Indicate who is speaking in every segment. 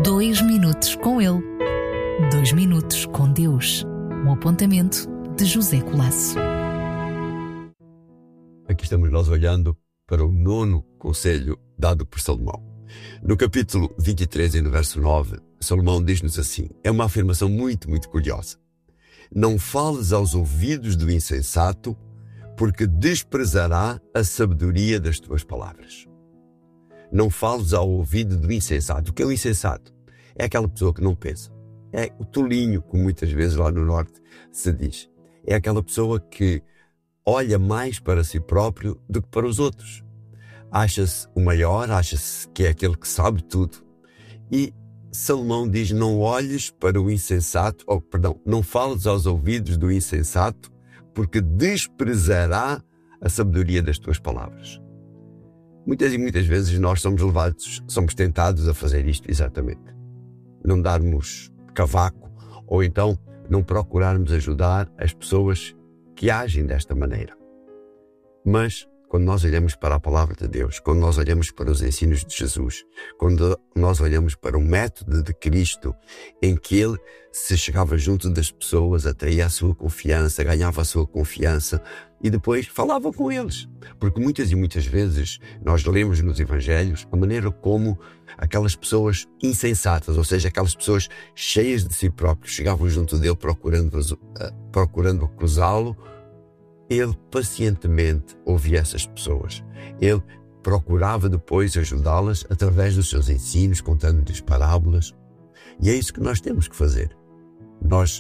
Speaker 1: 2 minutos com ele. 2 minutos com Deus. Um apontamento de José Colasso.
Speaker 2: Aqui estamos nós olhando para o 9º conselho dado por Salomão. No capítulo 23 e no verso 9, Salomão diz-nos assim, é uma afirmação muito, muito curiosa. Não fales aos ouvidos do insensato, porque desprezará a sabedoria das tuas palavras. Não fales ao ouvido do insensato. O que é o insensato? É aquela pessoa que não pensa. É o tolinho, como muitas vezes lá no norte se diz. É aquela pessoa que olha mais para si próprio do que para os outros. Acha-se o maior, acha-se que é aquele que sabe tudo. E Salomão diz, não olhes para o insensato, não fales aos ouvidos do insensato, porque desprezará a sabedoria das tuas palavras. Muitas e muitas vezes nós somos tentados a fazer isto exatamente. Não darmos cavaco, ou então não procurarmos ajudar as pessoas que agem desta maneira. Mas quando nós olhamos para a palavra de Deus, quando nós olhamos para os ensinos de Jesus, quando nós olhamos para o método de Cristo, em que Ele se chegava junto das pessoas, atraía a sua confiança, ganhava a sua confiança e depois falava com eles. Porque muitas e muitas vezes nós lemos nos Evangelhos a maneira como aquelas pessoas insensatas, ou seja, aquelas pessoas cheias de si próprios, chegavam junto dele procurando acusá-lo. Ele pacientemente ouvia essas pessoas. Ele procurava depois ajudá-las através dos seus ensinos, contando-lhes parábolas. E é isso que nós temos que fazer. Nós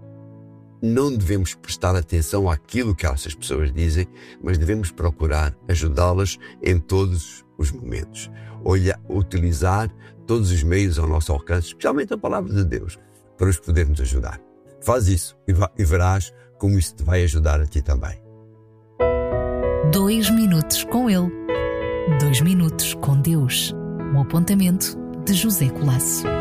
Speaker 2: não devemos prestar atenção àquilo que essas pessoas dizem, mas devemos procurar ajudá-las em todos os momentos. Utilizar todos os meios ao nosso alcance, especialmente a palavra de Deus, para os podermos ajudar. Faz isso e verás como isso te vai ajudar a ti também.
Speaker 1: 2 minutos com ele. 2 minutos com Deus. Um apontamento de José Colasso.